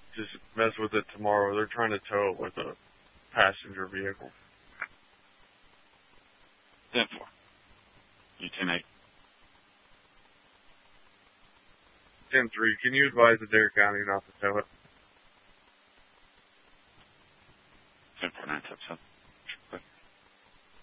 just mess with it tomorrow. They're trying to tow it with a passenger vehicle. 10-4. You 10-8. 10-3. Can you advise the Dare County not to tow it? 10-4, 9-7.